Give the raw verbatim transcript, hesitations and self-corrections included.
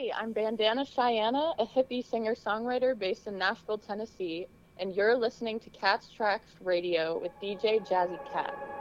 Hey, I'm Bandana Cheyenne, a hippie singer-songwriter based in Nashville, Tennessee, and you're listening to Cat's Tracks Radio with D J Jazzy Cat.